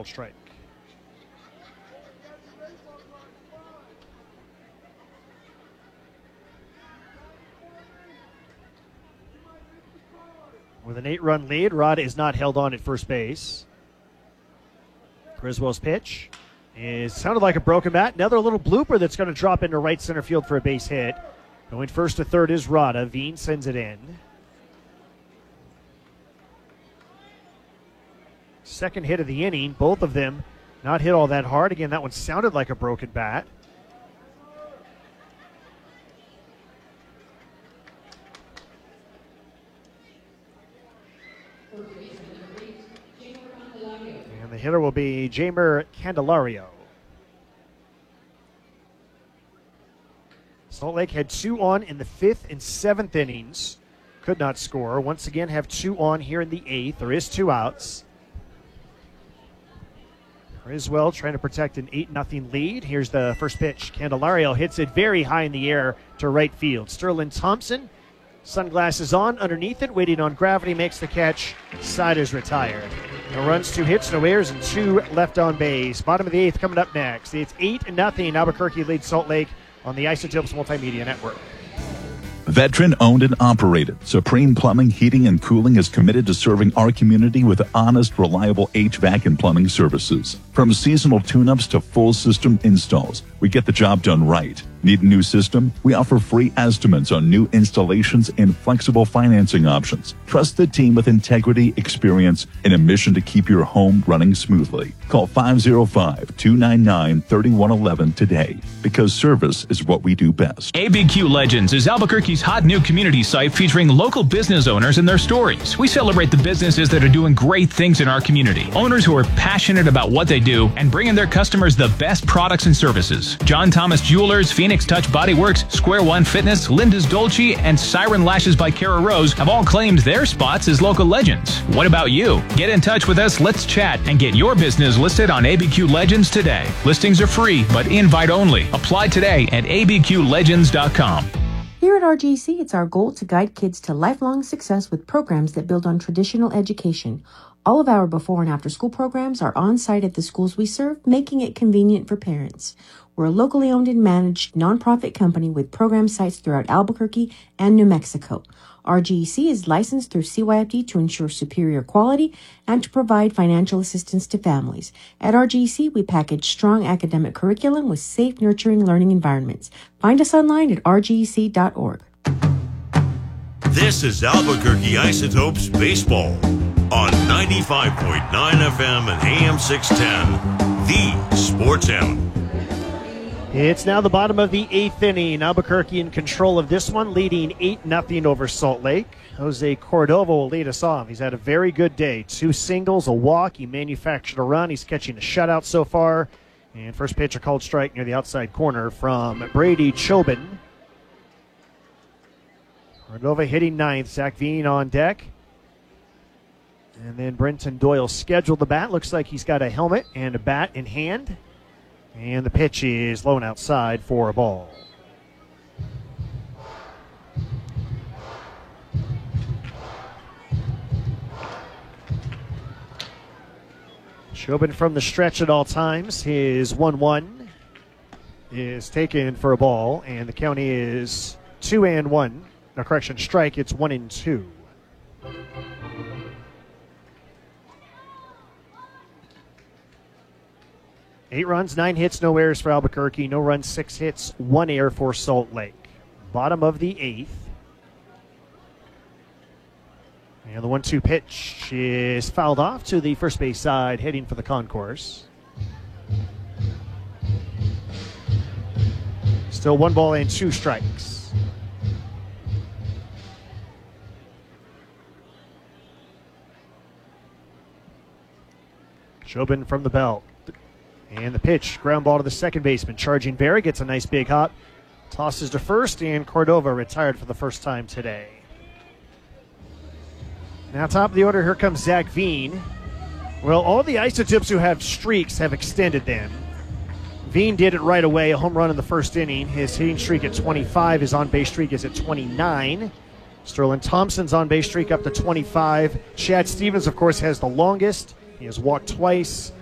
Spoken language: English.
called strike. With an 8-run lead, Rod is not held on at first base. Griswold's pitch sounded like a broken bat. Another little blooper that's going to drop into right center field for a base hit. Going first to third is Rada. Veen sends it in. Second hit of the inning. Both of them not hit all that hard. Again, that one sounded like a broken bat. And the hitter will be Jamer Candelario. Salt Lake had 2 on in the 5th and 7th innings. Could not score. Once again, have 2 on here in the 8th. There is 2 outs. Griswold trying to protect an 8-0 lead. Here's the first pitch. Candelario hits it very high in the air to right field. Sterling Thompson, sunglasses on, underneath it, waiting on gravity, makes the catch. Side is retired. No runs, 2 hits, no errors, and 2 left on base. Bottom of the 8th coming up next. It's 8-0. Albuquerque leads Salt Lake on the Isotopes Multimedia Network. Veteran owned and operated, Supreme Plumbing, Heating, and Cooling is committed to serving our community with honest, reliable HVAC and plumbing services. From seasonal tune-ups to full system installs, we get the job done right. Need a new system? We offer free estimates on new installations and flexible financing options. Trust the team with integrity, experience, and a mission to keep your home running smoothly. Call 505-299-3111 today, because service is what we do best. ABQ Legends is Albuquerque's hot new community site featuring local business owners and their stories. We celebrate the businesses that are doing great things in our community. Owners who are passionate about what they do and bringing their customers the best products and services. John Thomas Jewelers, Phoenix Touch Body Works, Square One Fitness, Linda's Dolce, and Siren Lashes by Kara Rose have all claimed their spots as local legends. What about you? Get in touch with us, let's chat, and get your business listed on ABQ Legends today. Listings are free, but invite only. Apply today at abqlegends.com. Here at RGC, it's our goal to guide kids to lifelong success with programs that build on traditional education. All of our before and after school programs are on site at the schools we serve, making it convenient for parents. We're a locally owned and managed nonprofit company with program sites throughout Albuquerque and New Mexico. RGC is licensed through CYFD to ensure superior quality and to provide financial assistance to families. At RGC, we package strong academic curriculum with safe, nurturing learning environments. Find us online at rgc.org. This is Albuquerque Isotopes Baseball on 95.9 FM and AM 610, the Sports Animal. It's now the bottom of the 8th inning. Albuquerque in control of this one, leading 8-0 over Salt Lake. Jose Cordova will lead us off. He's had a very good day. 2 singles, a walk. He manufactured a run. He's catching a shutout so far. And first pitch, a called strike near the outside corner from Brady Chobin. Cordova hitting 9th. Zach Veen on deck. And then Brenton Doyle scheduled the bat. Looks like he's got a helmet and a bat in hand. And the pitch is low and outside for a ball. Chobin from the stretch at all times. His 1-1 is taken for a ball, and the count is 2-1. No, correction, strike. It's 1-2. Eight runs, 9 hits, no errors for Albuquerque. No runs, 6 hits, 1 error for Salt Lake. Bottom of the 8th. And the 1-2 pitch is fouled off to the first base side, heading for the concourse. Still 1 ball and 2 strikes. Chobin from the belt. And the pitch, ground ball to the second baseman. Charging Berry gets a nice big hop. Tosses to first, and Cordova retired for the first time today. Now top of the order, here comes Zach Veen. Well, all the Isotopes who have streaks have extended them. Veen did it right away, a home run in the first inning. His hitting streak at 25, his on-base streak is at 29. Sterling Thompson's on-base streak up to 25. Chad Stevens, of course, has the longest. He has walked twice.